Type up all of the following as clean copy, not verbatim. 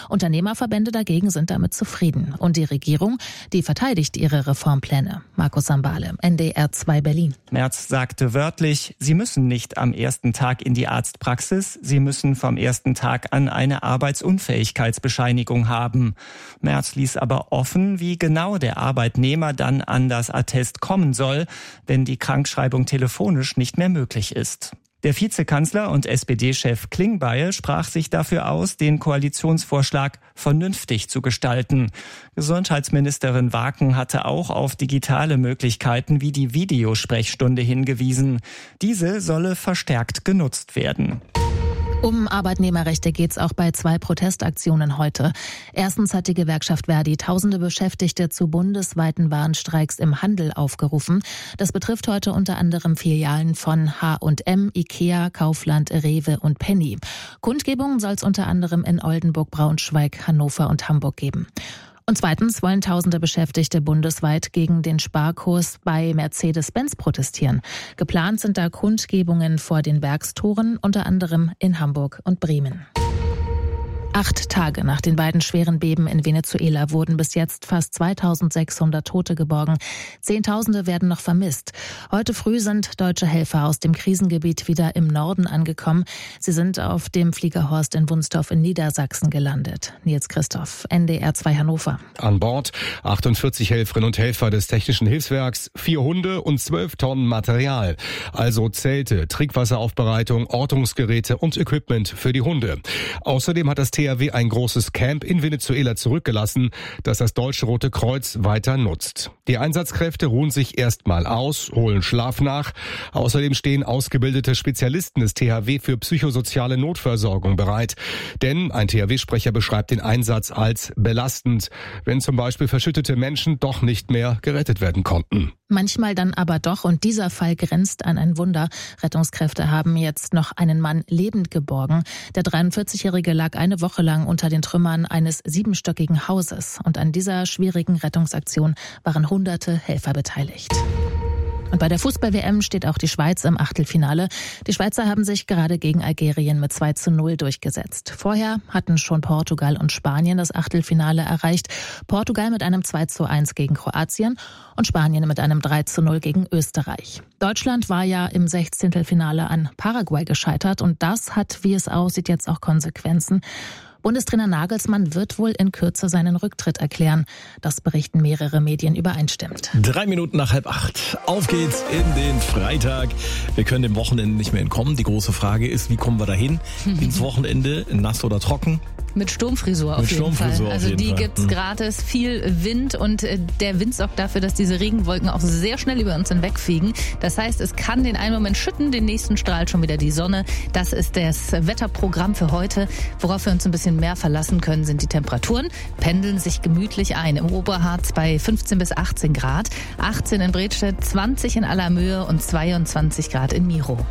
Unternehmerverbände dagegen sind damit zufrieden. Und die Regierung, die verteidigt ihre Reformpläne. Markus Sambale, NDR 2 Berlin. Merz sagte wörtlich, sie müssen nicht am ersten Tag in die Arztpraxis, sie müssen vom ersten Tag an eine Arbeitsunfähigkeitsbescheinigung haben. Merz ließ aber offen, wie genau der Arbeitnehmer dann an das Attest kommen soll, wenn die Krankschreibung telefonisch nicht mehr möglich ist. Der Vizekanzler und SPD-Chef Klingbeil sprach sich dafür aus, den Koalitionsvorschlag vernünftig zu gestalten. Gesundheitsministerin Waken hatte auch auf digitale Möglichkeiten wie die Videosprechstunde hingewiesen. Diese solle verstärkt genutzt werden. Um Arbeitnehmerrechte geht's auch bei 2 Protestaktionen heute. Erstens hat die Gewerkschaft Verdi tausende Beschäftigte zu bundesweiten Warnstreiks im Handel aufgerufen. Das betrifft heute unter anderem Filialen von H&M, Ikea, Kaufland, Rewe und Penny. Kundgebungen soll es unter anderem in Oldenburg, Braunschweig, Hannover und Hamburg geben. Und zweitens wollen tausende Beschäftigte bundesweit gegen den Sparkurs bei Mercedes-Benz protestieren. Geplant sind da Kundgebungen vor den Werkstoren, unter anderem in Hamburg und Bremen. 8 Tage nach den beiden schweren Beben in Venezuela wurden bis jetzt fast 2600 Tote geborgen. Zehntausende werden noch vermisst. Heute früh sind deutsche Helfer aus dem Krisengebiet wieder im Norden angekommen. Sie sind auf dem Flieger Horst in Wunstorf in Niedersachsen gelandet. Nils Christoph, NDR 2 Hannover. An Bord 48 Helferinnen und Helfer des Technischen Hilfswerks, 4 Hunde und 12 Tonnen Material. Also Zelte, Trinkwasseraufbereitung, Ortungsgeräte und Equipment für die Hunde. Außerdem hat das THW ein großes Camp in Venezuela zurückgelassen, das das Deutsche Rote Kreuz weiter nutzt. Die Einsatzkräfte ruhen sich erstmal aus, holen Schlaf nach. Außerdem stehen ausgebildete Spezialisten des THW für psychosoziale Notversorgung bereit. Denn ein THW-Sprecher beschreibt den Einsatz als belastend, wenn zum Beispiel verschüttete Menschen doch nicht mehr gerettet werden konnten. Manchmal dann aber doch, und dieser Fall grenzt an ein Wunder. Rettungskräfte haben jetzt noch einen Mann lebend geborgen. Der 43-Jährige lag eine Woche lang unter den Trümmern eines 7-stöckigen Hauses. Und an dieser schwierigen Rettungsaktion waren hunderte Helfer beteiligt. Und bei der Fußball-WM steht auch die Schweiz im Achtelfinale. Die Schweizer haben sich gerade gegen Algerien mit 2:0 durchgesetzt. Vorher hatten schon Portugal und Spanien das Achtelfinale erreicht. Portugal mit einem 2:1 gegen Kroatien und Spanien mit einem 3:0 gegen Österreich. Deutschland war ja im 16. an Paraguay gescheitert und das hat, wie es aussieht, jetzt auch Konsequenzen. Bundestrainer Nagelsmann wird wohl in Kürze seinen Rücktritt erklären. Das berichten mehrere Medien übereinstimmend. 3 Minuten nach 7:30. Auf geht's in den Freitag. Wir können dem Wochenende nicht mehr entkommen. Die große Frage ist, wie kommen wir dahin? Ins Wochenende, nass oder trocken? Mit Sturmfrisur auf jeden Fall. Also die gibt's gratis, viel Wind und der Wind sorgt dafür, dass diese Regenwolken auch sehr schnell über uns hinwegfegen. Das heißt, es kann den einen Moment schütten, den nächsten strahlt schon wieder die Sonne. Das ist das Wetterprogramm für heute. Worauf wir uns ein bisschen mehr verlassen können, sind die Temperaturen. Pendeln sich gemütlich ein. Im Oberharz bei 15 bis 18 Grad, 18 in Bredstedt, 20 in Allermöhe und 22 Grad in Miro.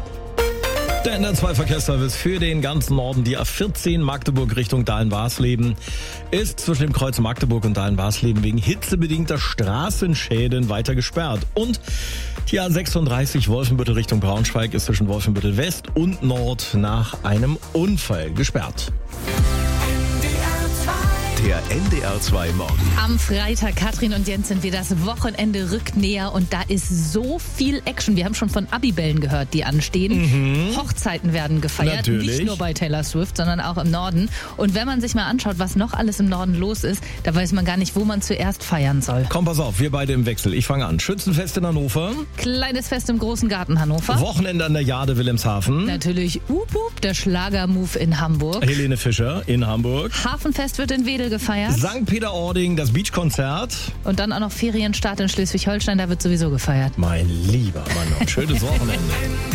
Der NDR 2 Verkehrsservice für den ganzen Norden. Die A14 Magdeburg Richtung Dahlen-Warsleben ist zwischen dem Kreuz Magdeburg und Dahlen-Warsleben wegen hitzebedingter Straßenschäden weiter gesperrt. Und die A36 Wolfenbüttel Richtung Braunschweig ist zwischen Wolfenbüttel West und Nord nach einem Unfall gesperrt. Der NDR 2 Morgen. Am Freitag, Katrin und Jens, sind wir, das Wochenende rückt näher und da ist so viel Action. Wir haben schon von Abibällen gehört, die anstehen. Hochzeiten werden gefeiert, Natürlich. Nicht nur bei Taylor Swift, sondern auch im Norden. Und wenn man sich mal anschaut, was noch alles im Norden los ist, da weiß man gar nicht, wo man zuerst feiern soll. Komm, pass auf, wir beide im Wechsel. Ich fange an. Schützenfest in Hannover. Kleines Fest im Großen Garten Hannover. Wochenende an der Jade Wilhelmshaven. Natürlich der Schlagermove in Hamburg. Helene Fischer in Hamburg. Hafenfest wird in Wedel gefeiert. St. Peter-Ording, das Beachkonzert. Und dann auch noch Ferienstart in Schleswig-Holstein, da wird sowieso gefeiert. Mein lieber Mann, schönes Wochenende.